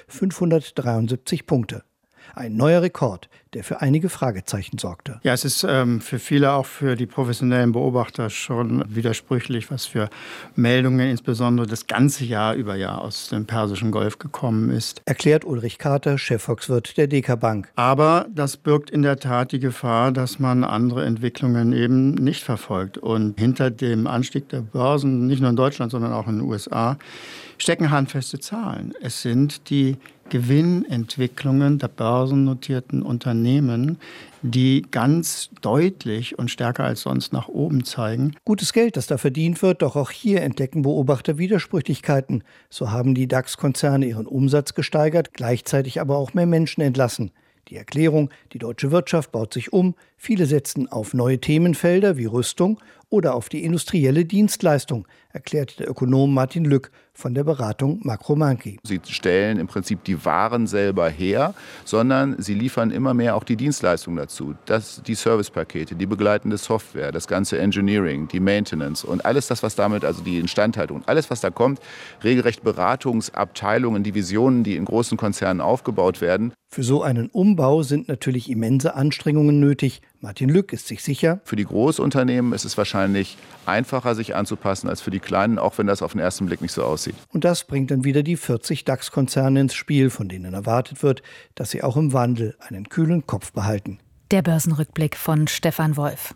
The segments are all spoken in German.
573 Punkte. Ein neuer Rekord, der für einige Fragezeichen sorgte. Ja, es ist für viele, auch für die professionellen Beobachter, schon widersprüchlich, was für Meldungen insbesondere das ganze Jahr über aus dem Persischen Golf gekommen ist. Erklärt Ulrich Kater, Chefvolkswirt der DK Bank. Aber das birgt in der Tat die Gefahr, dass man andere Entwicklungen eben nicht verfolgt. Und hinter dem Anstieg der Börsen, nicht nur in Deutschland, sondern auch in den USA, stecken handfeste Zahlen. Es sind die Gewinnentwicklungen der börsennotierten Unternehmen, die ganz deutlich und stärker als sonst nach oben zeigen. Gutes Geld, das da verdient wird, doch auch hier entdecken Beobachter Widersprüchlichkeiten. So haben die DAX-Konzerne ihren Umsatz gesteigert, gleichzeitig aber auch mehr Menschen entlassen. Die Erklärung, die deutsche Wirtschaft baut sich um, viele setzen auf neue Themenfelder wie Rüstung oder auf die industrielle Dienstleistung, erklärt der Ökonom Martin Lück von der Beratung Makromanki. Sie stellen im Prinzip die Waren selber her, sondern sie liefern immer mehr auch die Dienstleistung dazu. Die Servicepakete, die begleitende Software, das ganze Engineering, die Maintenance und alles das, was damit, also die Instandhaltung, alles, was da kommt, regelrecht Beratungsabteilungen, Divisionen, die in großen Konzernen aufgebaut werden. Für so einen Umbau sind natürlich immense Anstrengungen nötig. Martin Lück ist sich sicher: Für die Großunternehmen ist es wahrscheinlich einfacher, sich anzupassen, als für die Kleinen, auch wenn das auf den ersten Blick nicht so aussieht. Und das bringt dann wieder die 40 DAX-Konzerne ins Spiel, von denen erwartet wird, dass sie auch im Wandel einen kühlen Kopf behalten. Der Börsenrückblick von Stefan Wolf.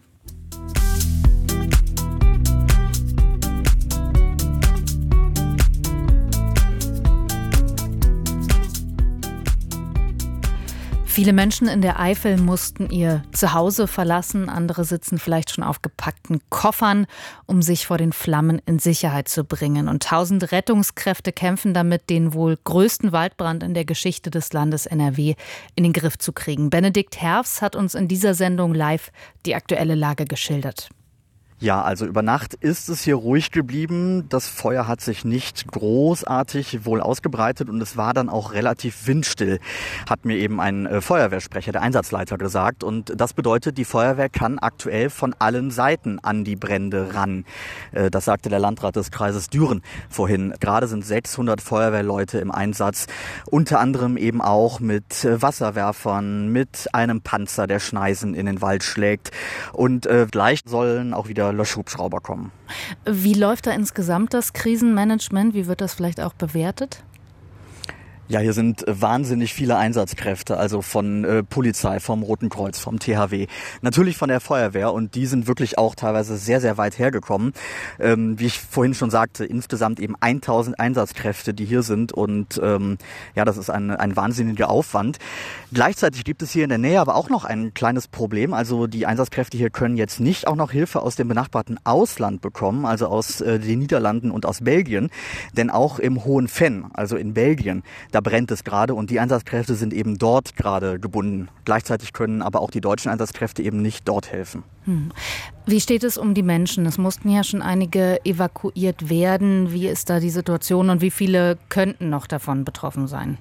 Viele Menschen in der Eifel mussten ihr Zuhause verlassen. Andere sitzen vielleicht schon auf gepackten Koffern, um sich vor den Flammen in Sicherheit zu bringen. Und 1000 Rettungskräfte kämpfen damit, den wohl größten Waldbrand in der Geschichte des Landes NRW in den Griff zu kriegen. Benedikt Herfs hat uns in dieser Sendung live die aktuelle Lage geschildert. Ja, also über Nacht ist es hier ruhig geblieben. Das Feuer hat sich nicht großartig wohl ausgebreitet und es war dann auch relativ windstill, hat mir eben ein Feuerwehrsprecher, der Einsatzleiter, gesagt. Und das bedeutet, die Feuerwehr kann aktuell von allen Seiten an die Brände ran. Das sagte der Landrat des Kreises Düren vorhin. Gerade sind 600 Feuerwehrleute im Einsatz, unter anderem eben auch mit Wasserwerfern, mit einem Panzer, der Schneisen in den Wald schlägt. Und gleich sollen auch wieder Löschhubschrauber kommen. Wie läuft da insgesamt das Krisenmanagement? Wie wird das vielleicht auch bewertet? Ja, hier sind wahnsinnig viele Einsatzkräfte, also von Polizei, vom Roten Kreuz, vom THW, natürlich von der Feuerwehr und die sind wirklich auch teilweise sehr, sehr weit hergekommen. Wie ich vorhin schon sagte, insgesamt eben 1000 Einsatzkräfte, die hier sind und das ist ein wahnsinniger Aufwand. Gleichzeitig gibt es hier in der Nähe aber auch noch ein kleines Problem, also die Einsatzkräfte hier können jetzt nicht auch noch Hilfe aus dem benachbarten Ausland bekommen, also aus den Niederlanden und aus Belgien, denn auch im Hohen Venn, also in Belgien, da brennt es gerade und die Einsatzkräfte sind eben dort gerade gebunden. Gleichzeitig können aber auch die deutschen Einsatzkräfte eben nicht dort helfen. Wie steht es um die Menschen? Es mussten ja schon einige evakuiert werden. Wie ist da die Situation und wie viele könnten noch davon betroffen sein?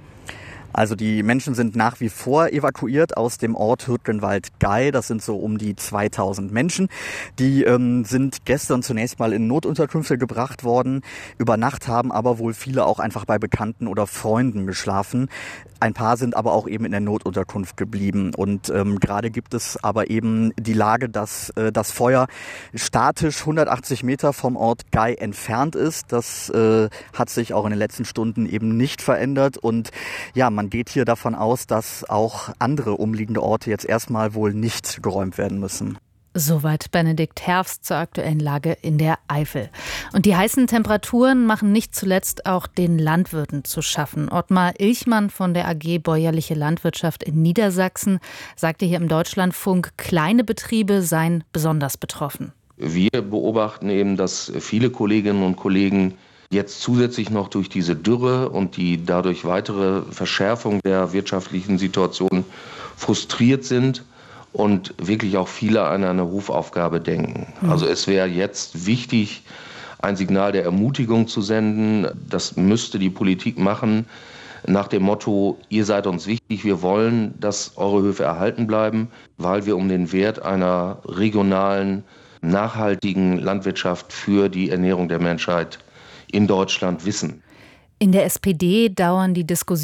Also die Menschen sind nach wie vor evakuiert aus dem Ort Hürtgenwald-Gei. Das sind so um die 2000 Menschen. Die sind gestern zunächst mal in Notunterkünfte gebracht worden. Über Nacht haben aber wohl viele auch einfach bei Bekannten oder Freunden geschlafen. Ein paar sind aber auch eben in der Notunterkunft geblieben. Und gerade gibt es aber eben die Lage, dass das Feuer statisch 180 Meter vom Ort Gei entfernt ist. Das hat sich auch in den letzten Stunden eben nicht verändert. Und ja, man geht hier davon aus, dass auch andere umliegende Orte jetzt erstmal wohl nicht geräumt werden müssen. Soweit Benedikt Herfs zur aktuellen Lage in der Eifel. Und die heißen Temperaturen machen nicht zuletzt auch den Landwirten zu schaffen. Ottmar Ilchmann von der AG Bäuerliche Landwirtschaft in Niedersachsen sagte hier im Deutschlandfunk, kleine Betriebe seien besonders betroffen. Wir beobachten eben, dass viele Kolleginnen und Kollegen jetzt zusätzlich noch durch diese Dürre und die dadurch weitere Verschärfung der wirtschaftlichen Situation frustriert sind und wirklich auch viele an eine Rufaufgabe denken. Also es wäre jetzt wichtig, ein Signal der Ermutigung zu senden. Das müsste die Politik machen, nach dem Motto, ihr seid uns wichtig, wir wollen, dass eure Höfe erhalten bleiben, weil wir um den Wert einer regionalen, nachhaltigen Landwirtschaft für die Ernährung der Menschheit in Deutschland wissen. In der SPD dauern die Diskussionen